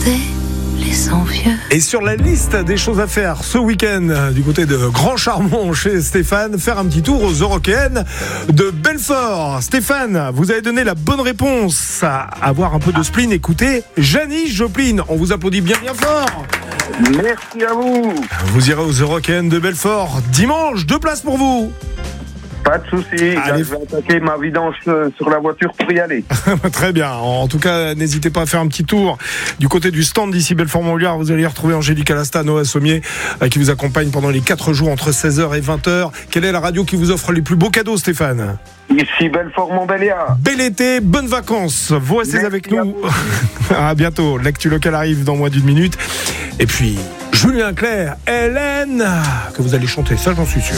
Et sur la liste des choses à faire ce week-end du côté de Grand Charmont chez Stéphane, faire un petit tour aux Eurockéennes de Belfort. Stéphane, vous avez donné la bonne réponse à avoir un peu de spleen. Écoutez, Janis Joplin, on vous applaudit bien fort. Merci à vous. Vous irez aux Eurockéennes de Belfort dimanche, 2 places pour vous. Pas de souci. Allez. Je vais attaquer ma vidange sur la voiture pour y aller. Très bien. En tout cas, n'hésitez pas à faire un petit tour du côté du stand d'ici Belfort-Montbéliard. Vous allez y retrouver Angélique Alasta, Noah Sommier, qui vous accompagne pendant les 4 jours entre 16h et 20h. Quelle est la radio qui vous offre les plus beaux cadeaux, Stéphane ? Ici Belfort-Montbéliard. Bel été, bonnes vacances. Vous restez avec nous. À bientôt. L'actu locale arrive dans moins d'une minute. Et puis, Julien Clerc, Hélène, que vous allez chanter, ça j'en suis sûr.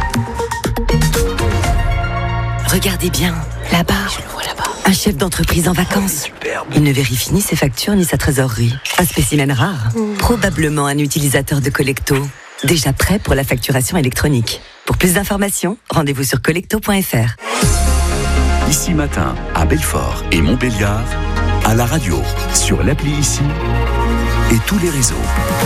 Regardez bien, là-bas. Je le vois là-bas. Un chef d'entreprise en vacances. Il ne vérifie ni ses factures ni sa trésorerie. Un spécimen rare. Probablement un utilisateur de Collecto. Déjà prêt pour la facturation électronique. Pour plus d'informations, rendez-vous sur collecto.fr. Ici Matin, à Belfort et Montbéliard, à la radio, sur l'appli Ici et tous les réseaux.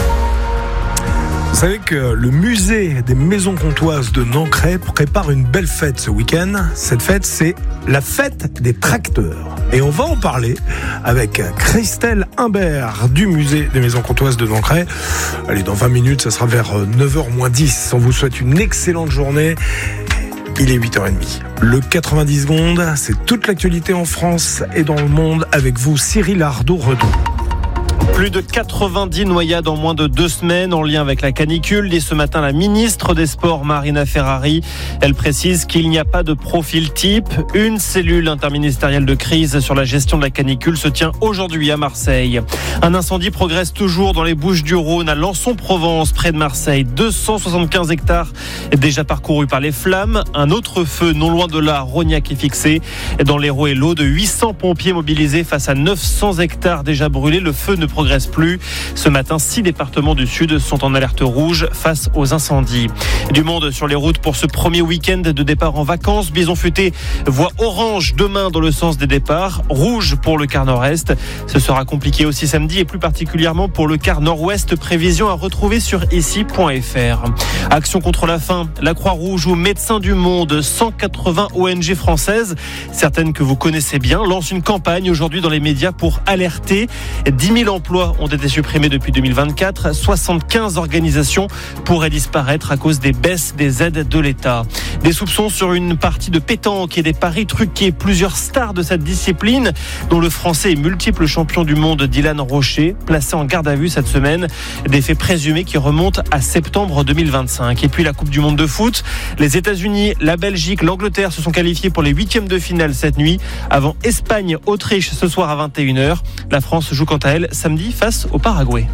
Vous savez que le musée des maisons comtoises de Nancray prépare une belle fête ce week-end. Cette fête, c'est la fête des tracteurs. Et on va en parler avec Christelle Imbert du musée des maisons comtoises de Nancray. Allez, dans 20 minutes, ça sera vers 9h moins 10. On vous souhaite une excellente journée. Il est 8h30. Le 90 secondes, c'est toute l'actualité en France et dans le monde avec vous, Cyril Ardo-Redon. Plus de 90 noyades en moins de 2 semaines en lien avec la canicule, dit ce matin la ministre des Sports Marina Ferrari. Elle précise qu'il n'y a pas de profil type. Une cellule interministérielle de crise sur la gestion de la canicule se tient aujourd'hui à Marseille. Un incendie progresse toujours dans les Bouches-du-Rhône à Lançon-Provence, près de Marseille. 275 hectares déjà parcourus par les flammes. Un autre feu non loin de là, Rognac, est fixé. Dans l'Hérault et l'Aude, 800 pompiers mobilisés face à 900 hectares déjà brûlés. Le feu ne progresse plus. Ce matin, 6 départements du Sud sont en alerte rouge face aux incendies. Du monde sur les routes pour ce premier week-end de départ en vacances. Bison Futé voit orange demain dans le sens des départs, rouge pour le quart nord-est. Ce sera compliqué aussi samedi et plus particulièrement pour le quart nord-ouest. Prévision à retrouver sur ici.fr. Action contre la faim, la Croix-Rouge ou Médecins du Monde, 180 ONG françaises, certaines que vous connaissez bien, lancent une campagne aujourd'hui dans les médias pour alerter. 10 000 emplois ont été supprimés depuis 2024. 75 organisations pourraient disparaître à cause des baisses des aides de l'État. Des soupçons sur une partie de pétanque et des paris truqués. Plusieurs stars de cette discipline, dont le Français et multiple champion du monde Dylan Rocher, placé en garde à vue cette semaine. Des faits présumés qui remontent à septembre 2025. Et puis la Coupe du Monde de foot. Les États-Unis, la Belgique, l'Angleterre se sont qualifiés pour les 8e de finale cette nuit. Avant Espagne-Autriche ce soir à 21h. La France joue quant à elle samedi face au Paraguay.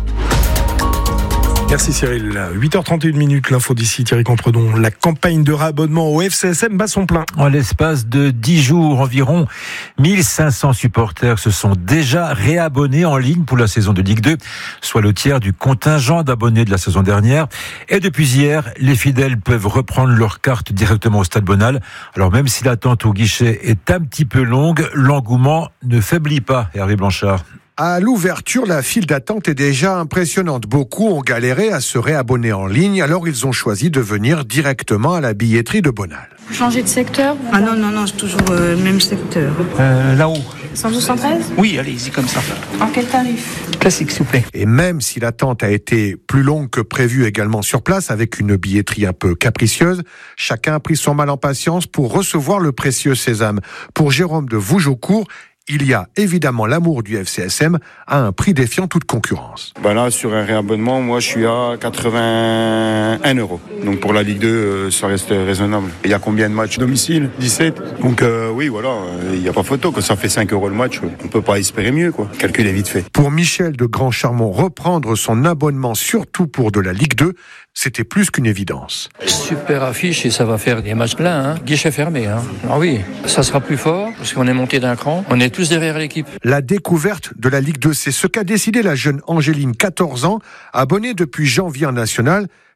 Merci Cyril. 8h31, l'info d'ici Thierry Compredon. La campagne de réabonnement au FCSM bat son plein. En l'espace de 10 jours, environ 1500 supporters se sont déjà réabonnés en ligne pour la saison de Ligue 2, soit le tiers du contingent d'abonnés de la saison dernière. Et depuis hier, les fidèles peuvent reprendre leur carte directement au Stade Bonal. Alors même si l'attente au guichet est un petit peu longue, l'engouement ne faiblit pas, Hervé Blanchard. À l'ouverture, la file d'attente est déjà impressionnante. Beaucoup ont galéré à se réabonner en ligne, alors ils ont choisi de venir directement à la billetterie de Bonal. Vous changez de secteur? Ah non, c'est toujours le même secteur. Là-haut. 173? Oui, allez-y comme ça. En quel tarif? Classique, s'il vous plaît. Et même si l'attente a été plus longue que prévu également sur place, avec une billetterie un peu capricieuse, chacun a pris son mal en patience pour recevoir le précieux sésame. Pour Jérôme de Vougeaucourt, il y a évidemment l'amour du FCSM à un prix défiant toute concurrence. Là, sur un réabonnement, moi, je suis à 81 €. Donc, pour la Ligue 2, ça reste raisonnable. Il y a combien de matchs? Domicile? 17. Donc, oui, voilà, il n'y a pas photo. Quand ça fait 5 € le match, on ne peut pas espérer mieux, quoi. Le calcul est vite fait. Pour Michel de Grand Charmont, reprendre son abonnement, surtout pour de la Ligue 2, c'était plus qu'une évidence. Super affiche et ça va faire des matchs pleins, guichet fermé. Ah oui, ça sera plus fort parce qu'on est monté d'un cran. On est tous derrière l'équipe. La découverte de la Ligue 2, c'est ce qu'a décidé la jeune Angéline, 14 ans, abonnée depuis janvier en national.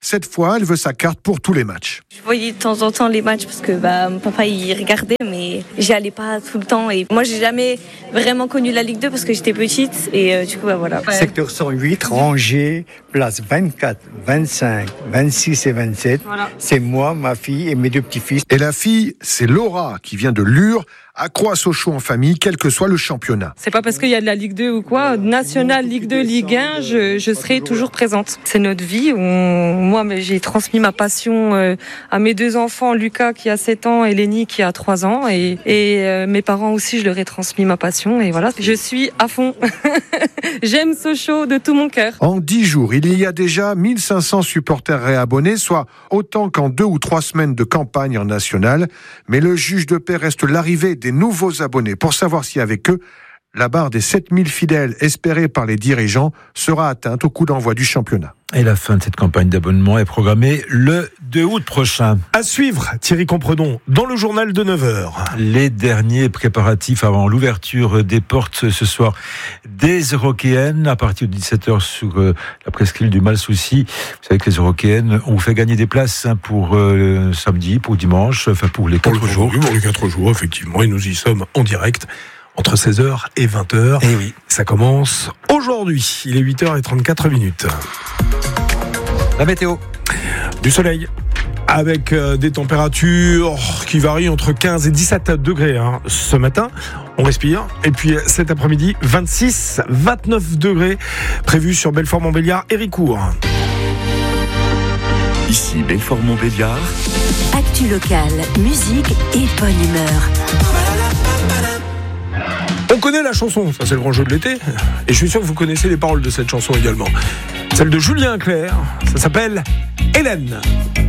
Cette fois, elle veut sa carte pour tous les matchs. Je voyais de temps en temps les matchs parce que mon papa il regardait, mais j'y allais pas tout le temps. Et moi, j'ai jamais vraiment connu la Ligue 2 parce que j'étais petite. Et du coup, voilà. Secteur 108, rangée, place 24, 25, 26 et 27. Voilà. C'est moi, ma fille et mes 2 petits-fils. Et la fille, c'est Laura qui vient de Lure, accro à Sochaux en famille, quel que soit le championnat. C'est pas parce qu'il y a de la Ligue 2 ou quoi, nationale, Ligue 2, Ligue 1, je serai toujours présente. C'est notre vie. Moi, j'ai transmis ma passion à mes 2 enfants, Lucas qui a 7 ans et Lénie qui a 3 ans. Et mes parents aussi, je leur ai transmis ma passion. Et voilà, je suis à fond. J'aime Sochaux de tout mon cœur. En 10 jours, il y a déjà 1500 supporters réabonnés, soit autant qu'en 2 ou 3 semaines de campagne en national. Mais le juge de paix reste l'arrivée des nouveaux abonnés pour savoir si avec eux, la barre des 7000 fidèles espérés par les dirigeants sera atteinte au coup d'envoi du championnat. Et la fin de cette campagne d'abonnement est programmée le 2 août prochain. À suivre, Thierry Compredon, dans le journal de 9h. Les derniers préparatifs avant l'ouverture des portes ce soir des Eurockéennes à partir de 17h sur la presqu'île du Malsouci. Vous savez que les Eurockéennes ont fait gagner des places pour samedi, pour dimanche, enfin pour les 4 jours. Oui, pour les 4 jours, effectivement, et nous y sommes en direct. Entre 16h et 20h. Et oui. Ça commence aujourd'hui. Il est 8h34. La météo. Du soleil. Avec des températures qui varient entre 15 et 17 degrés ce matin. On respire. Et puis cet après-midi, 26, 29 degrés prévus sur Belfort-Montbéliard et Ricourt. Ici Belfort-Montbéliard. Actu locale, musique et bonne humeur. On connaît la chanson, ça c'est le grand jeu de l'été. Et je suis sûr que vous connaissez les paroles de cette chanson également. Celle de Julien Clerc, ça s'appelle Hélène.